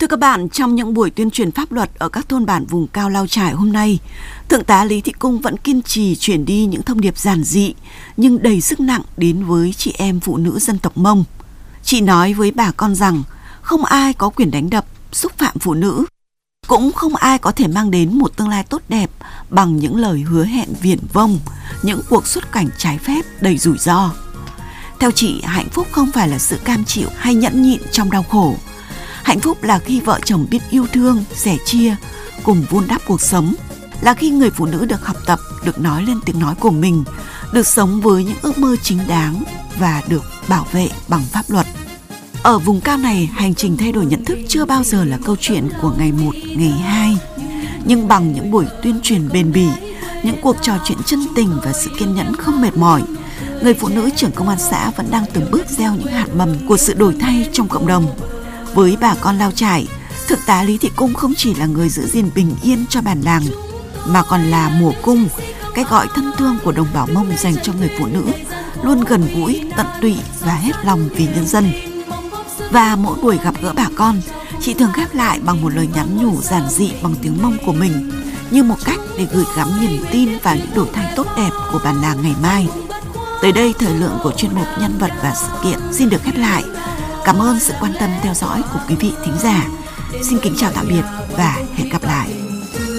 Thưa các bạn, trong những buổi tuyên truyền pháp luật ở các thôn bản vùng cao Lao Chải hôm nay, Thượng tá Lý Thị Cung vẫn kiên trì truyền đi những thông điệp giản dị nhưng đầy sức nặng đến với chị em phụ nữ dân tộc Mông. Chị nói với bà con rằng không ai có quyền đánh đập, xúc phạm phụ nữ. Cũng không ai có thể mang đến một tương lai tốt đẹp bằng những lời hứa hẹn viển vông, những cuộc xuất cảnh trái phép đầy rủi ro. Theo chị, hạnh phúc không phải là sự cam chịu hay nhẫn nhịn trong đau khổ. Hạnh phúc là khi vợ chồng biết yêu thương, sẻ chia, cùng vun đắp cuộc sống. Là khi người phụ nữ được học tập, được nói lên tiếng nói của mình, được sống với những ước mơ chính đáng và được bảo vệ bằng pháp luật. Ở vùng cao này, hành trình thay đổi nhận thức chưa bao giờ là câu chuyện của ngày 1, ngày 2. Nhưng bằng những buổi tuyên truyền bền bỉ, những cuộc trò chuyện chân tình và sự kiên nhẫn không mệt mỏi, người phụ nữ trưởng công an xã vẫn đang từng bước gieo những hạt mầm của sự đổi thay trong cộng đồng. Với bà con Lao Chải, Thượng tá Lý Thị Cung không chỉ là người giữ gìn bình yên cho bản làng, mà còn là mùa cung, cái gọi thân thương của đồng bào Mông dành cho người phụ nữ, luôn gần gũi, tận tụy và hết lòng vì nhân dân. Và mỗi buổi gặp gỡ bà con, chị thường khép lại bằng một lời nhắn nhủ giản dị bằng tiếng Mông của mình, như một cách để gửi gắm niềm tin vào những đổi thay tốt đẹp của bản làng ngày mai. Tới đây, thời lượng của chuyên mục Nhân vật và sự kiện xin được khép lại. Cảm ơn sự quan tâm theo dõi của quý vị thính giả. Xin kính chào tạm biệt và hẹn gặp lại.